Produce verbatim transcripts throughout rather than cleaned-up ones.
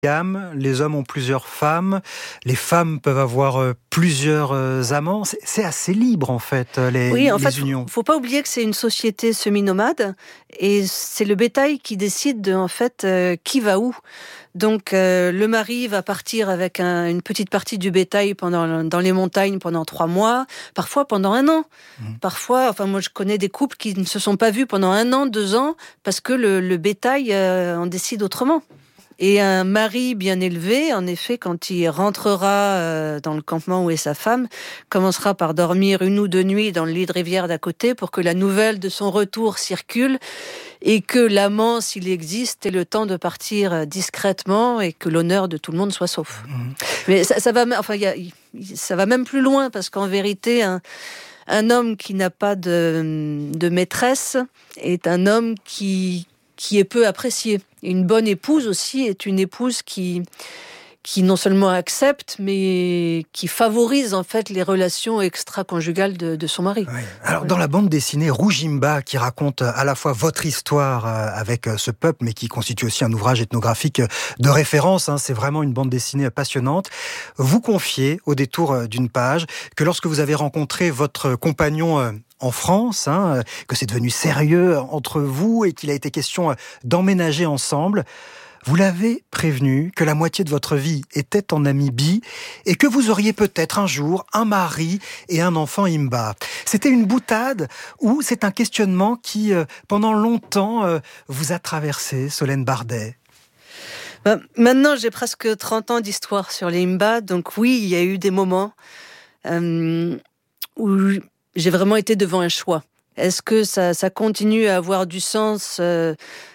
polygames, les hommes ont plusieurs femmes, les femmes peuvent avoir euh, plusieurs euh, amants. C'est, c'est assez libre en fait, les, oui, en les fait, unions. Faut, faut pas oublier que c'est une société semi-nomade et c'est le bétail qui décide de, en fait euh, qui va où. Donc euh, le mari va partir avec un, une petite partie du bétail pendant, dans les montagnes pendant trois mois, parfois pendant un an. Mmh. Parfois, enfin moi je connais des couples qui ne se sont pas vus pendant un an, deux ans, parce que le, le bétail euh, en décide autrement. Et un mari bien élevé, en effet, quand il rentrera euh, dans le campement où est sa femme, commencera par dormir une ou deux nuits dans le lit de rivière d'à côté pour que la nouvelle de son retour circule et que l'amant, s'il existe, ait le temps de partir discrètement et que l'honneur de tout le monde soit sauf. Mmh. Mais ça, ça va, enfin, y a, ça va même plus loin parce qu'en vérité, un, un homme qui n'a pas de, de maîtresse est un homme qui qui est peu appréciée. Une bonne épouse aussi est une épouse qui, qui non seulement accepte, mais qui favorise en fait les relations extra-conjugales de, de son mari. Oui. Alors, ouais. Dans Ouais. la bande dessinée Rouge Imba, qui raconte à la fois votre histoire avec ce peuple, mais qui constitue aussi un ouvrage ethnographique de référence, hein, c'est vraiment une bande dessinée passionnante, vous confiez, au détour d'une page, que lorsque vous avez rencontré votre compagnon en France, hein, que c'est devenu sérieux entre vous et qu'il a été question d'emménager ensemble, vous l'avez prévenu que la moitié de votre vie était en Namibie et que vous auriez peut-être un jour un mari et un enfant Imba. C'était une boutade ou c'est un questionnement qui, pendant longtemps, vous a traversé, Solène Bardet? Ben, maintenant, j'ai presque trente ans d'histoire sur les Imba, donc oui, il y a eu des moments euh, où j'ai vraiment été devant un choix. Est-ce que ça, ça continue à avoir du sens euh,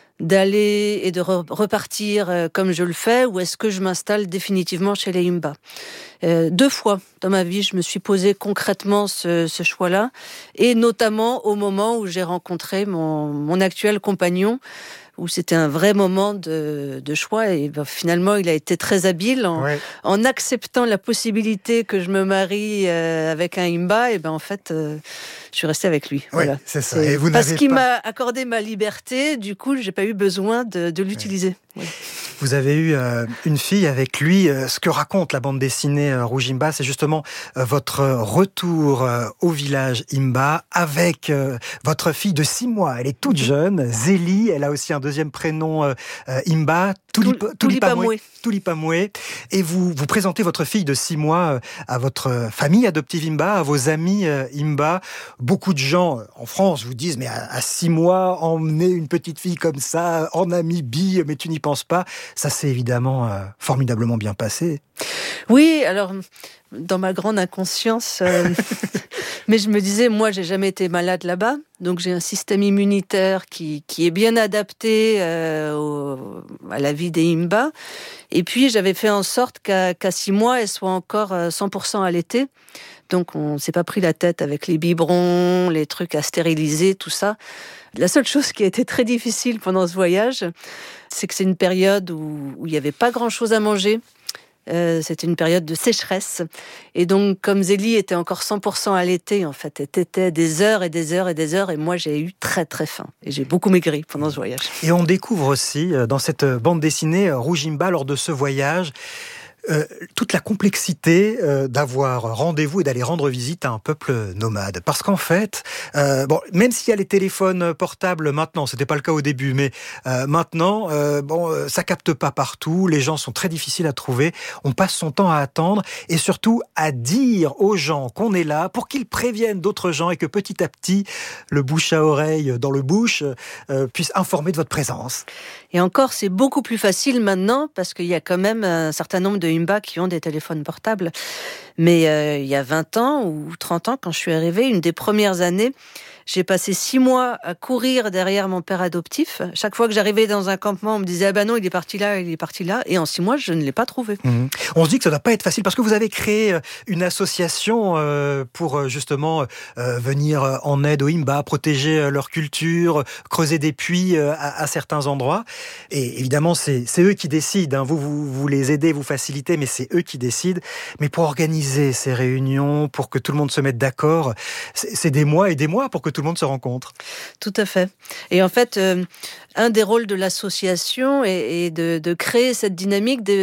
d'aller et de re- repartir euh, comme je le fais, ou est-ce que je m'installe définitivement chez les Imba ? euh, Deux fois dans ma vie, je me suis posé concrètement ce, ce choix-là, et notamment au moment où j'ai rencontré mon, mon actuel compagnon, où c'était un vrai moment de, de choix. Et ben, finalement, il a été très habile en, ouais. en acceptant la possibilité que je me marie euh, avec un Imba. Et ben en fait, euh, je suis restée avec lui. Oui, voilà. c'est ça. Et vous Parce n'avez qu'il pas... m'a accordé ma liberté, du coup, j'ai pas eu besoin de, de l'utiliser. Ouais. Ouais. Vous avez eu euh, une fille avec lui. Euh, ce que raconte la bande dessinée euh, Rouge Imba, c'est justement euh, votre retour euh, au village Imba avec euh, votre fille de six mois. Elle est toute jeune, Zélie. Elle a aussi un deuxième prénom euh, euh, Imba, Tulipamoué. Tulipamoué. Et vous vous présentez votre fille de six mois euh, à votre famille adoptive Imba, à vos amis euh, Imba. Beaucoup de gens euh, en France vous disent mais à, à six mois emmener une petite fille comme ça en Namibie, mais tu n'y penses pas. Ça s'est évidemment euh, formidablement bien passé. Oui, alors dans ma grande inconscience, euh, mais je me disais, moi, j'ai jamais été malade là-bas, donc j'ai un système immunitaire qui qui est bien adapté euh, au, à la vie des Imba. Et puis j'avais fait en sorte qu'à, qu'à six mois, elle soit encore cent pour cent allaitée. Donc on s'est pas pris la tête avec les biberons, les trucs à stériliser, tout ça. La seule chose qui a été très difficile pendant ce voyage, c'est que c'est une période où, où il n'y avait pas grand-chose à manger. Euh, c'était une période de sécheresse. Et donc, comme Zélie était encore cent pour cent allaitée, en fait, elle tétait des heures et des heures et des heures. Et moi, j'ai eu très, très faim. Et j'ai beaucoup maigri pendant ce voyage. Et on découvre aussi, dans cette bande dessinée Rouge Imba, lors de ce voyage, Euh, toute la complexité euh, d'avoir rendez-vous et d'aller rendre visite à un peuple nomade. Parce qu'en fait, euh, bon, même s'il y a les téléphones portables maintenant, c'était pas le cas au début, mais euh, maintenant, euh, bon, euh, ça capte pas partout, les gens sont très difficiles à trouver, on passe son temps à attendre et surtout à dire aux gens qu'on est là pour qu'ils préviennent d'autres gens et que petit à petit, le bouche à oreille dans le bouche euh, puisse informer de votre présence. Et encore, c'est beaucoup plus facile maintenant parce qu'il y a quand même un certain nombre de Imba qui ont des téléphones portables. Mais euh, il y a vingt ans ou trente ans, quand je suis arrivée, une des premières années, j'ai passé six mois à courir derrière mon père adoptif. Chaque fois que j'arrivais dans un campement, on me disait « Ah ben non, il est parti là, il est parti là ». Et en six mois, je ne l'ai pas trouvé. Mmh. On se dit que ça ne doit pas être facile parce que vous avez créé une association pour justement venir en aide aux Imba, protéger leur culture, creuser des puits à, à certains endroits. Et évidemment, c'est, c'est eux qui décident. Hein. Vous, vous, vous les aidez, vous facilitez, mais c'est eux qui décident. Mais pour organiser ces réunions, pour que tout le monde se mette d'accord, c'est, c'est des mois et des mois pour que tout le monde se rencontre. Tout à fait. Et en fait, euh, un des rôles de l'association est, est de, de créer cette dynamique, de,